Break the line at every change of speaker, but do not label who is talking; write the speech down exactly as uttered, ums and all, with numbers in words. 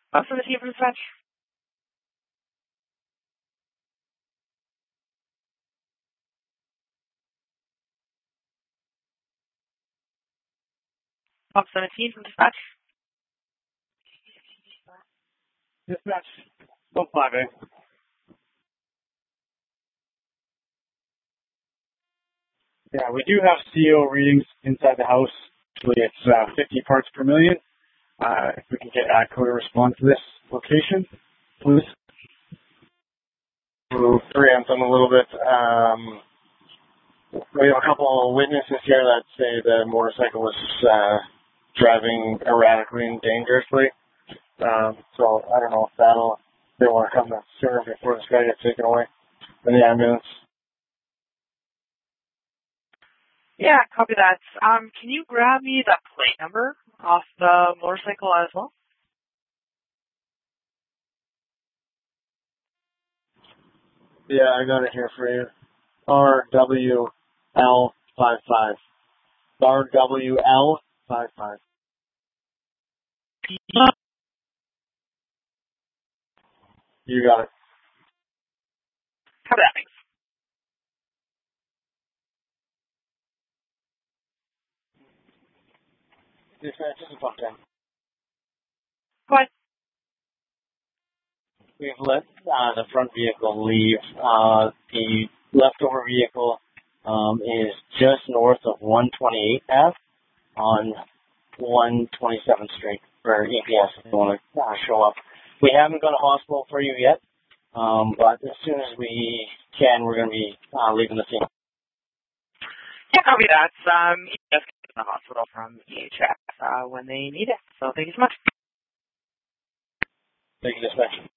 What's the team from dispatch? Box seventeen from dispatch.
Dispatch, one five A. Yeah, we do have C O readings inside the house. Actually, it's uh, fifty parts per million. Uh, if we can get ATCO to respond to this location, please.
To preempt them a little bit, um, we have a couple of witnesses here that say the motorcycle was uh, driving erratically and dangerously. Um, so I don't know if that'll, they want to come sooner before this guy gets taken away in the ambulance.
Yeah, copy that. Um, can you grab me the plate number off the motorcycle as well?
Yeah, I got it here for you. R W L five five. R W L five five. You got it.
Copy that, thanks.
Dispatch is about ten.
Go ahead.
We've let uh, the front vehicle leave. Uh, the leftover vehicle um, is just north of one twenty-eight Ave on one twenty-seventh Street for E P S if you want to uh, show up. We haven't got a hospital for you yet, um, but as soon as we can, we're going to be uh, leaving the scene.
Yeah, copy that. Um, E P S can get to the hospital from E H S uh, when they need it. So thank you so much.
Thank you, dispatch.